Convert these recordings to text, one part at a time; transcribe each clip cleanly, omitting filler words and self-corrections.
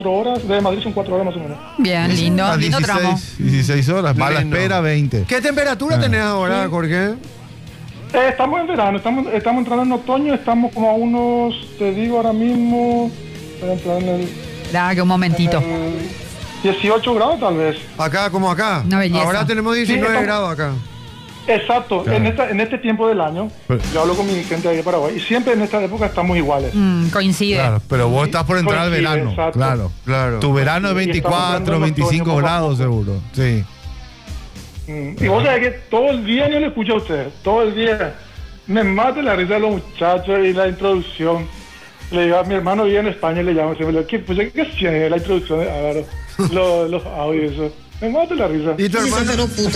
horas, de Madrid son 4 horas más o menos. Bien, lindo, A lindo tramo. 16 horas, mala Lindo. espera 20. ¿Qué temperatura tenés ahora, Jorge? Estamos en verano, estamos entrando en otoño, estamos como a unos, te digo ahora mismo, voy a entrar en el Da, que un momentito. 18 grados tal vez. Acá, como acá. Una belleza. Ahora tenemos 19 estamos- grados acá. Exacto, Claro. en este tiempo del año, Pero- yo hablo con mi gente ahí de Paraguay, y siempre en esta época estamos iguales. Coincide. Claro, pero vos estás por entrar al Coincide, verano. exacto. Claro, Claro. Tu verano es Y estamos 24, entrando en 25 otoño, grados poco a poco. seguro. Sí. Y vos sabés que todo el día yo le escucho a usted, todo el día. Me mata la risa de los muchachos y la introducción. Le digo a mi hermano vive en España y le llamo siempre, ¿qué hacía la introducción? Los audios, eso. Me mata la risa. ¿Y tu hermano?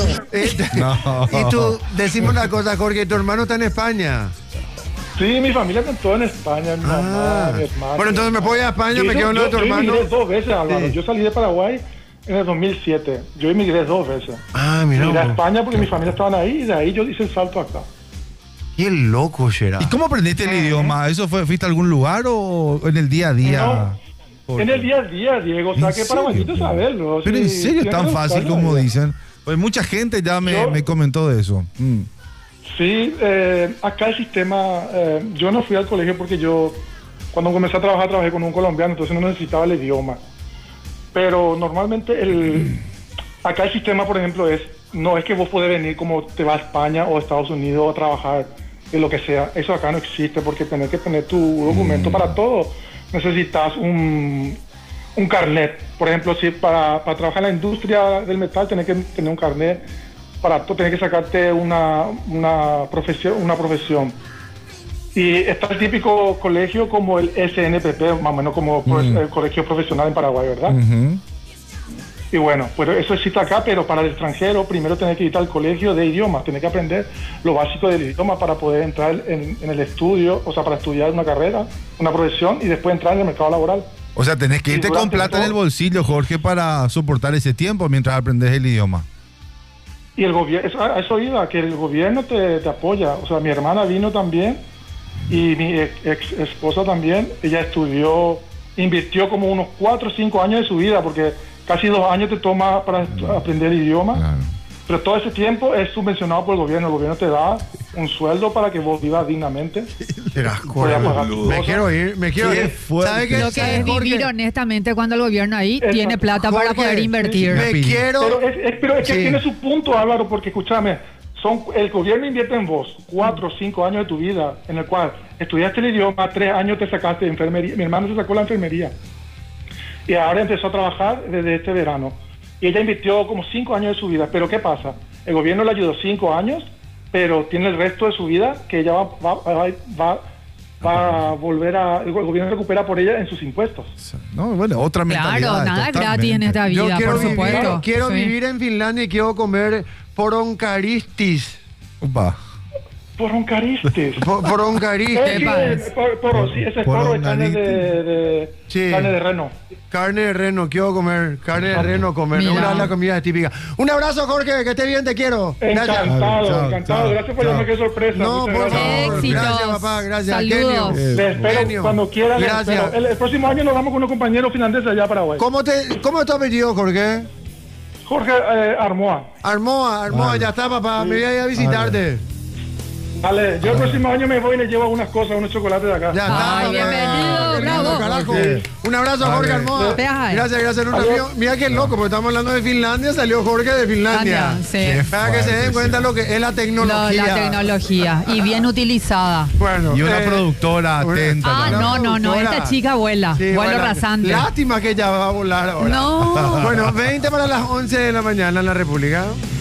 No. Y tú, decimos una cosa, Jorge, tu hermano está en España. Sí, mi familia con todo en España, mi mamá, Ah. mi hermano. Bueno, entonces me voy a España, me quedo en lo de tu Yo hermano. emigré 2 veces, Álvaro. Sí. Yo salí de Paraguay en el 2007. Yo emigré 2 veces. Ah, mira. Emigré a vos. España porque mi familia estaban ahí y de ahí yo hice el salto acá. Qué loco, Gerard. ¿Y cómo aprendiste el idioma? ¿Eso fuiste a algún lugar o en el día a día? No, en el día a día, Diego. O sea, ¿En que para serio? saberlo. Pero sí, en serio es tan siempre fácil buscarlo, como ya. dicen. Pues mucha gente ya Yo- me comentó de eso. Sí, acá el sistema, yo no fui al colegio porque yo, cuando comencé a trabajar, trabajé con un colombiano, entonces no necesitaba el idioma. Pero normalmente acá el sistema, por ejemplo, no es que vos podés venir como te vas a España o a Estados Unidos a trabajar, de lo que sea. Eso acá no existe porque tenés que tener tu documento para todo. Necesitas un carnet. Por ejemplo, si para trabajar en la industria del metal tenés que tener un carnet. Tenés que sacarte una profesión. Y está el típico colegio como el SNPP, más o menos como el colegio profesional en Paraguay, ¿verdad? Ujú. Y bueno, pues eso existe acá, pero para el extranjero primero tenés que ir al colegio de idiomas, tenés que aprender lo básico del idioma para poder entrar en el estudio, o sea, para estudiar una carrera, una profesión y después entrar en el mercado laboral. O sea, tenés que Y irte con durante plata en el todo- bolsillo, Jorge, para soportar ese tiempo mientras aprendes el idioma. Y el gobierno, a eso iba, que el gobierno te apoya. O sea, mi hermana vino también y mi ex esposa también. Ella invirtió como unos 4 o 5 años de su vida, porque casi 2 años te toma para aprender el idioma. Claro. Pero todo ese tiempo es subvencionado por el gobierno. El gobierno te da un sueldo para que vos vivas dignamente. Gerard, Puedes pagar tus me cosas. quiero ir, me quiero Qué ir. fuerte. ¿Sabe qué? Lo que ¿Sabe, es Jorge? vivir honestamente cuando el gobierno ahí Exacto. tiene plata para Jorge, poder invertir. Me quiero... Pero es que Sí. tiene su punto, Álvaro, porque escúchame, el gobierno invierte en vos 4 o 5 años de tu vida, en el cual estudiaste el idioma, 3 años te sacaste de enfermería. Mi hermano se sacó la enfermería y ahora empezó a trabajar desde este verano. Y ella invirtió como 5 años de su vida. Pero ¿qué pasa? El gobierno le ayudó 5 años, pero tiene el resto de su vida que ella va a volver a... El gobierno recupera por ella en sus impuestos. No, bueno, otra mentalidad. Claro, nada totalmente. gratis en esta Yo vida, quiero por vivir, supuesto. quiero Sí. vivir en Finlandia y quiero comer poroncaristis. Upa. Poroncaristes. Poroncaristis. Sí, ese es porro de carne Sí. carne de reno. Carne de reno, quiero comer. Carne de reno, comer. Mira. Una de las comidas típicas. Un abrazo, Jorge, que esté bien, te quiero. Gracias. Encantado, Chao, encantado. chao, Gracias por chao. llamarme, qué sorpresa. No, Muchas por gracias. favor. Éxitos. Gracias, papá. Gracias. Saludos. Genio. Les espero Genio. cuando quieran. les Gracias. espero. El próximo año nos vamos con unos compañeros finlandeses allá a Paraguay. ¿Cómo es tu apellido, Jorge? Jorge Armoa. Armoa, Vale. ya está, papá. Me voy a ir a visitarte. Vale, yo el próximo año me voy y les llevo algunas cosas, unos chocolates de acá. Ya está. Ay, papá. bienvenido, Qué lindo, bravo. carajo. Jorge. Un abrazo, Jorge Vale. Armoa. Gracias. Gracias. Mira qué loco, porque estamos hablando de Finlandia, salió Jorge de Finlandia. Sí. Para que se den cuenta lo que es la tecnología. La tecnología. Y bien utilizada. Bueno, Y una productora una- atenta. Ah, también. no. Esta chica vuela. Sí, Vuelo bueno, rasante. Lástima que ella va a volar ahora. No. Bueno, 20 para las 11 de la mañana en la República.